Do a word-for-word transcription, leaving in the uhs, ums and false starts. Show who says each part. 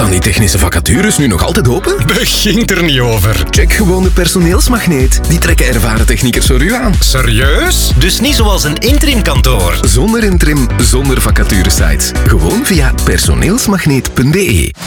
Speaker 1: Staan die technische vacatures nu nog altijd open?
Speaker 2: Begint er niet over.
Speaker 1: Check gewoon de personeelsmagneet. Die trekken ervaren techniekers voor u aan.
Speaker 2: Serieus? Dus niet zoals een interimkantoor.
Speaker 1: Zonder interim, zonder vacaturesites. Gewoon via personeelsmagneet punt be.